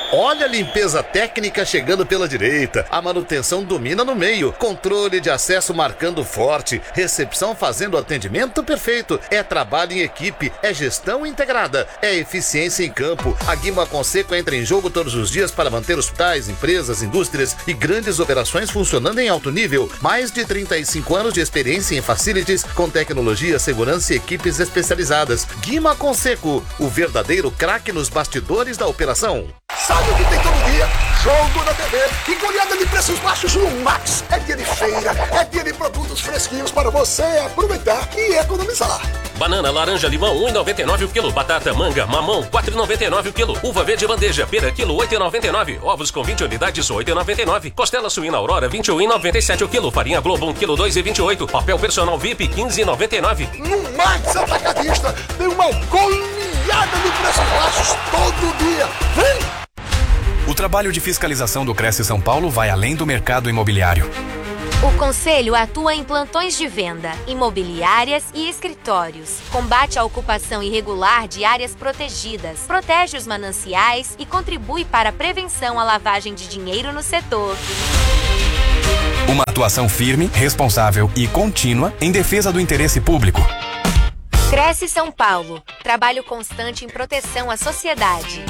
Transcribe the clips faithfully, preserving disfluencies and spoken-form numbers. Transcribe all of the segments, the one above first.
Olha a limpeza técnica chegando pela direita, a manutenção domina no meio, controle de acesso marcando forte, recepção fazendo atendimento perfeito. É trabalho em equipe, é gestão integrada, é eficiência em campo. A Guima Conceco entra em jogo todos os dias para manter hospitais, empresas, indústrias e grandes operações funcionando em alto nível. Mais de trinta e cinco anos de experiência em facilities com tecnologia, segurança e equipes especializadas. Guima Conceco, o verdadeiro craque nos bastidores da operação. Sabe o que tem todo dia? Jogo na T V e goleada de preços baixos no Max. É dia de feira, é dia de produtos fresquinhos para você aproveitar e economizar. Banana, laranja, limão, um real e noventa e nove o quilo. Batata, manga, mamão, quatro reais e noventa e nove o quilo. Uva verde bandeja, pera, quilo, oito reais e noventa e nove. Ovos com vinte unidades, oito reais e noventa e nove. Costela suína Aurora, vinte e um reais e noventa e sete o quilo. Farinha Globo, um quilo, dois reais e vinte e oito. Papel personal V I P, quinze reais e noventa e nove. No Max Atacadista tem uma goleada de preços baixos todo dia. Vem! O trabalho de fiscalização do Cresce São Paulo vai além do mercado imobiliário. O Conselho atua em plantões de venda, imobiliárias e escritórios. Combate a ocupação irregular de áreas protegidas, protege os mananciais e contribui para a prevenção à lavagem de dinheiro no setor. Uma atuação firme, responsável e contínua em defesa do interesse público. Cresce São Paulo. Trabalho constante em proteção à sociedade.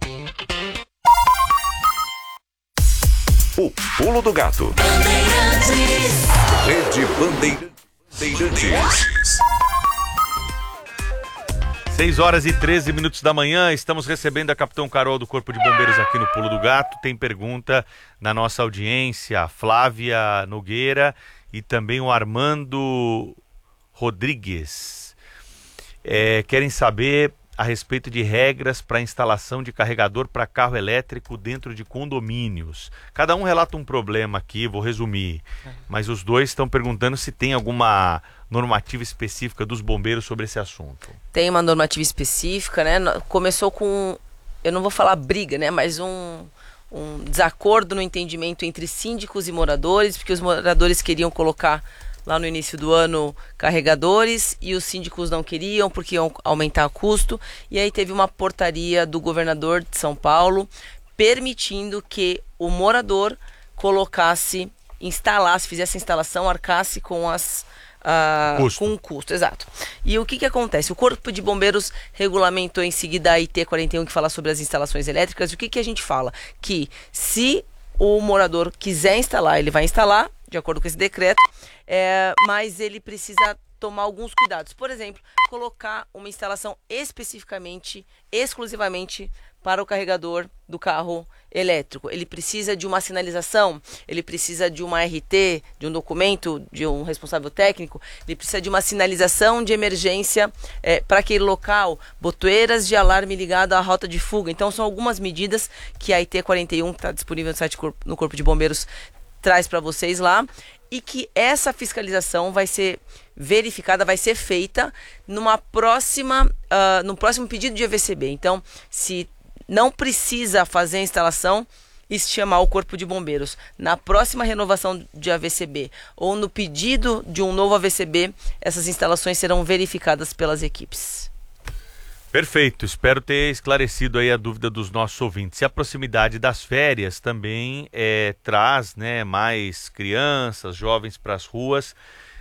O Pulo do Gato. Rede Bandeirantes. seis horas e treze minutos da manhã, estamos recebendo a Capitão Carol do Corpo de Bombeiros aqui no Pulo do Gato. Tem pergunta na nossa audiência, a Flávia Nogueira e também o Armando Rodrigues. É, querem saber a respeito de regras para instalação de carregador para carro elétrico dentro de condomínios. Cada um relata um problema aqui, vou resumir, mas os dois estão perguntando se tem alguma normativa específica dos bombeiros sobre esse assunto. Tem uma normativa específica, né? Começou com, eu não vou falar briga, né? Mas um, um desacordo no entendimento entre síndicos e moradores, porque os moradores queriam colocar lá no início do ano carregadores e os síndicos não queriam porque iam aumentar o custo, e aí teve uma portaria do governador de São Paulo permitindo que o morador colocasse, instalasse, fizesse a instalação, arcasse com as uh, custo. com o custo, exato. E o que que acontece? O Corpo de Bombeiros regulamentou em seguida a I T quarenta e um, que fala sobre as instalações elétricas. E o que que a gente fala? Que se o morador quiser instalar, ele vai instalar, de acordo com esse decreto, é, mas ele precisa tomar alguns cuidados. Por exemplo, colocar uma instalação especificamente, exclusivamente para o carregador do carro elétrico. Ele precisa de uma sinalização, ele precisa de uma R T, de um documento, de um responsável técnico, ele precisa de uma sinalização de emergência é, para aquele local, botoeiras de alarme ligado à rota de fuga. Então são algumas medidas que a I T quarenta e um, que está disponível no site no Corpo de Bombeiros, traz para vocês lá, e que essa fiscalização vai ser verificada, vai ser feita numa próxima, uh, no próximo pedido de A V C B. Então, se não precisa fazer a instalação e se chamar o Corpo de Bombeiros, na próxima renovação de A V C B ou no pedido de um novo A V C B, essas instalações serão verificadas pelas equipes. Perfeito, espero ter esclarecido aí a dúvida dos nossos ouvintes. E a proximidade das férias também é, traz, né, mais crianças, jovens para as ruas,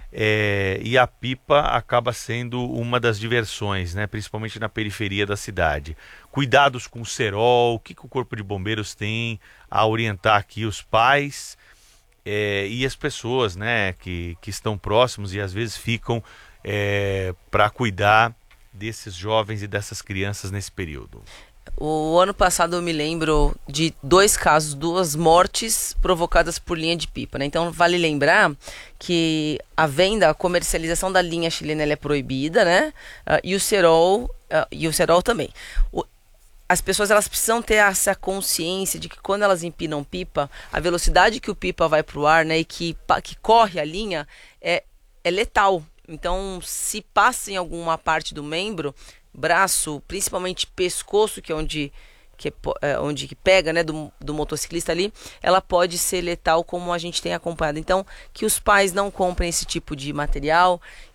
é, e a pipa acaba sendo uma das diversões, né, principalmente na periferia da cidade. Cuidados com o cerol, o que, que o Corpo de Bombeiros tem a orientar aqui os pais é, e as pessoas, né, que, que estão próximos e às vezes ficam é, para cuidar desses jovens e dessas crianças nesse período? O ano passado eu me lembro de dois casos, duas mortes provocadas por linha de pipa, né? Então vale lembrar que a venda, a comercialização da linha chilena, ela é proibida, né? Uh, e o cerol, uh, e o cerol também. O, as pessoas, elas precisam ter essa consciência de que quando elas empinam pipa, a velocidade que o pipa vai para o ar, né, e que, que corre a linha é, é letal. Então, se passa em alguma parte do membro, braço, principalmente pescoço, que é onde que, é, onde que pega, né, do, do motociclista ali, ela pode ser letal, como a gente tem acompanhado. Então, que os pais não comprem esse tipo de material, que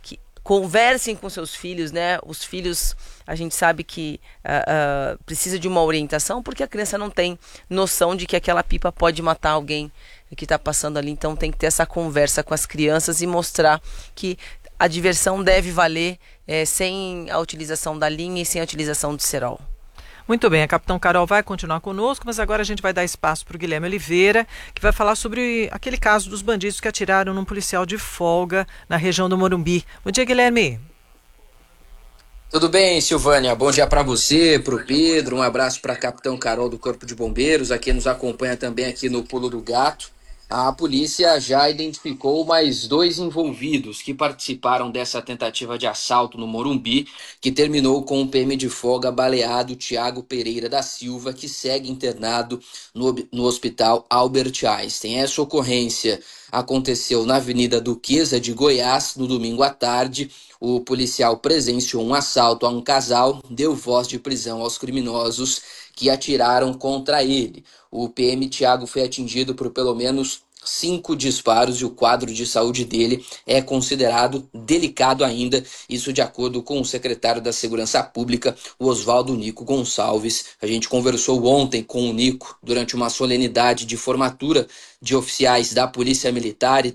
conversem com seus filhos, né? Os filhos, a gente sabe que uh, uh, precisa de uma orientação, porque a criança não tem noção de que aquela pipa pode matar alguém que está passando ali. Então tem que ter essa conversa com as crianças e mostrar que a diversão deve valer é, sem a utilização da linha e sem a utilização do cerol. Muito bem, a Capitão Carol vai continuar conosco, mas agora a gente vai dar espaço para o Guilherme Oliveira, que vai falar sobre aquele caso dos bandidos que atiraram num policial de folga na região do Morumbi. Bom dia, Guilherme. Tudo bem, Silvânia? Bom dia para você, para o Pedro, um abraço para a Capitão Carol do Corpo de Bombeiros, aqui nos acompanha também aqui no Pulo do Gato. A polícia já identificou mais dois envolvidos que participaram dessa tentativa de assalto no Morumbi, que terminou com o P M de folga baleado Tiago Pereira da Silva, que segue internado no, no Hospital Albert Einstein. Essa ocorrência aconteceu na Avenida Duquesa de Goiás, no domingo à tarde. O policial presenciou um assalto a um casal, deu voz de prisão aos criminosos que atiraram contra ele. O P M Tiago foi atingido por pelo menos cinco disparos e o quadro de saúde dele é considerado delicado ainda, isso de acordo com o secretário da Segurança Pública, o Oswaldo Nico Gonçalves. A gente conversou ontem com o Nico durante uma solenidade de formatura de oficiais da Polícia Militar e